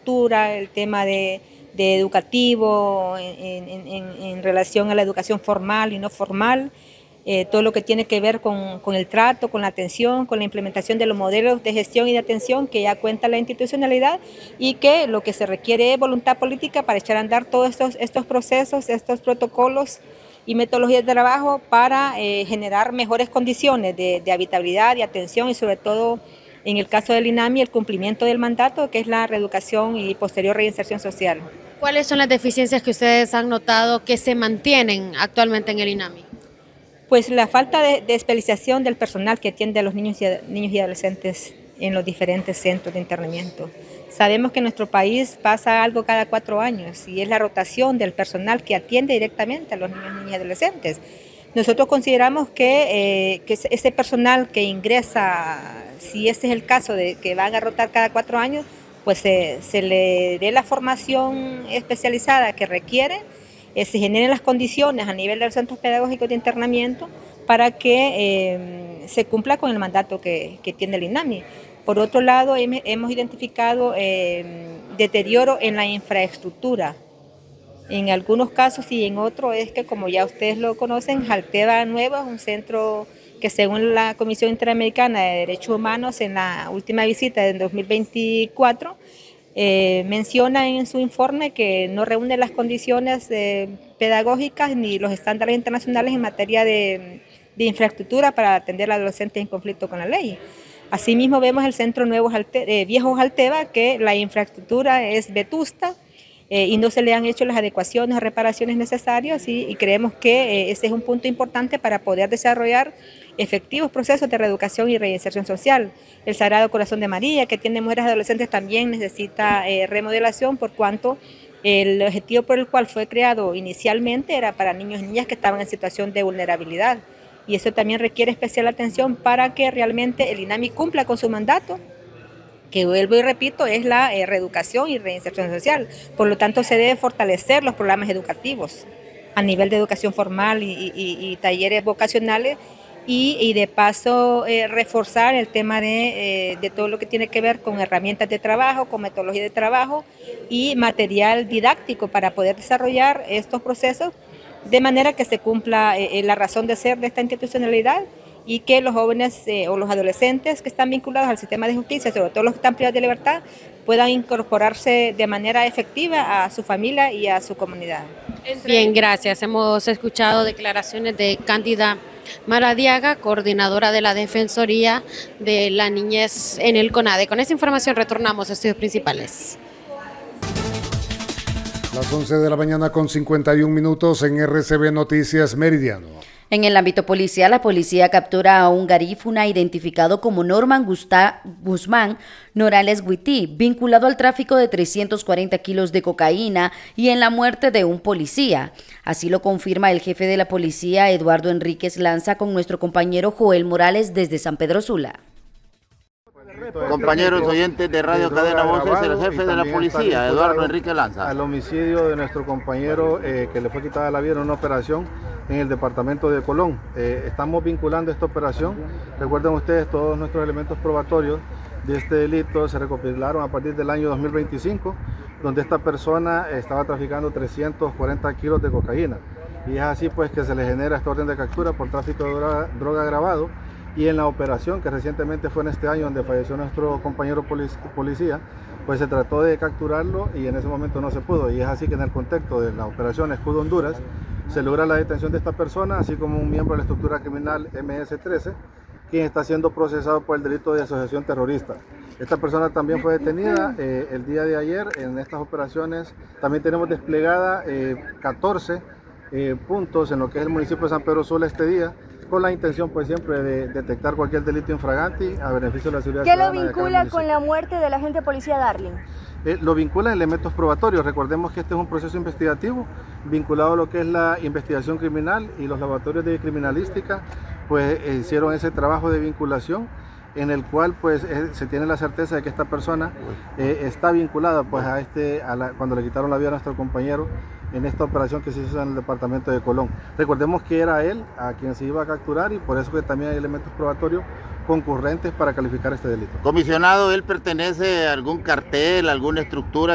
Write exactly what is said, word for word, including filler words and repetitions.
infraestructura, el tema de, de educativo en, en, en, en relación a la educación formal y no formal, eh, todo lo que tiene que ver con, con el trato, con la atención, con la implementación de los modelos de gestión y de atención que ya cuenta la institucionalidad y que lo que se requiere es voluntad política para echar a andar todos estos, estos procesos, estos protocolos y metodologías de trabajo para eh, generar mejores condiciones de, de habitabilidad, de atención y sobre todo en el caso del INAMI el cumplimiento del mandato que es la reeducación y posterior reinserción social. ¿Cuáles son las deficiencias que ustedes han notado que se mantienen actualmente en el INAMI? Pues la falta de, de especialización del personal que atiende a los niños y, niños y adolescentes en los diferentes centros de internamiento. Sabemos que en nuestro país pasa algo cada cuatro años y es la rotación del personal que atiende directamente a los niños, niñas y adolescentes. Nosotros consideramos que, eh, que ese personal que ingresa, si ese es el caso de que van a rotar cada cuatro años, pues se, se le dé la formación especializada que requiere, eh, se generen las condiciones a nivel de los centros pedagógicos de internamiento para que eh, se cumpla con el mandato que, que tiene el INAMI. Por otro lado, hemos identificado eh, deterioro en la infraestructura. En algunos casos y en otros es que, como ya ustedes lo conocen, Jalteva Nueva es un centro que según la Comisión Interamericana de Derechos Humanos en la última visita del dos mil veinticuatro, eh, menciona en su informe que no reúne las condiciones eh, pedagógicas ni los estándares internacionales en materia de, de infraestructura para atender a adolescentes en conflicto con la ley. Asimismo vemos el centro Nuevo Jalte, eh, Viejo Jalteva, que la infraestructura es vetusta, Eh, y no se le han hecho las adecuaciones o reparaciones necesarias y, y creemos que eh, ese es un punto importante para poder desarrollar efectivos procesos de reeducación y reinserción social. El Sagrado Corazón de María, que tiene mujeres adolescentes, también necesita eh, remodelación por cuanto el objetivo por el cual fue creado inicialmente era para niños y niñas que estaban en situación de vulnerabilidad y eso también requiere especial atención para que realmente el INAMI cumpla con su mandato, que vuelvo y repito, es la eh, reeducación y reinserción social. Por lo tanto, se deben fortalecer los programas educativos a nivel de educación formal y, y, y talleres vocacionales y, y de paso eh, reforzar el tema de, eh, de todo lo que tiene que ver con herramientas de trabajo, con metodología de trabajo y material didáctico para poder desarrollar estos procesos de manera que se cumpla eh, la razón de ser de esta institucionalidad y que los jóvenes eh, o los adolescentes que están vinculados al sistema de justicia, sobre todo los que están privados de libertad, puedan incorporarse de manera efectiva a su familia y a su comunidad. Bien, gracias. Hemos escuchado declaraciones de Cándida Maradiaga, coordinadora de la Defensoría de la Niñez en el CONADE. Con esta información retornamos a estudios principales. Las once de la mañana con cincuenta y un minutos en R C B Noticias Meridiano. En el ámbito policial, la policía captura a un garífuna identificado como Norman Gusta, Guzmán Norales Guití, vinculado al tráfico de trescientos cuarenta kilos de cocaína y en la muerte de un policía. Así lo confirma el jefe de la policía, Eduardo Enríquez Lanza, con nuestro compañero Joel Morales desde San Pedro Sula. Compañeros oyentes de Radio Cadena Voces, el jefe de la policía, Eduardo Enrique Lanza. Al homicidio de nuestro compañero eh, que le fue quitada la vida en una operación en el departamento de Colón. Eh, estamos vinculando esta operación. Recuerden ustedes, todos nuestros elementos probatorios de este delito se recopilaron a partir del año dos mil veinticinco, donde esta persona estaba traficando trescientos cuarenta kilos de cocaína. Y es así pues que se le genera esta orden de captura por tráfico de droga, droga agravado. Y en la operación que recientemente fue en este año donde falleció nuestro compañero policía, pues se trató de capturarlo y en ese momento no se pudo. Y es así que en el contexto de la operación Escudo Honduras se logra la detención de esta persona, así como un miembro de la estructura criminal M S trece, quien está siendo procesado por el delito de asociación terrorista. Esta persona también fue detenida eh, el día de ayer en estas operaciones. También tenemos desplegada eh, catorce eh, puntos en lo que es el municipio de San Pedro Sula este día, con la intención pues siempre de detectar cualquier delito infraganti a beneficio de la seguridad ciudadana. ¿Qué lo vincula con la muerte del agente policía Darling? Eh, lo vincula a elementos probatorios. Recordemos que este es un proceso investigativo vinculado a lo que es la investigación criminal y los laboratorios de criminalística pues eh, hicieron ese trabajo de vinculación en el cual pues eh, se tiene la certeza de que esta persona eh, está vinculada pues a este a la, cuando le quitaron la vida a nuestro compañero en esta operación que se hizo en el departamento de Colón. Recordemos que era él a quien se iba a capturar y por eso que también hay elementos probatorios concurrentes para calificar este delito. Comisionado, ¿él pertenece a algún cartel, alguna estructura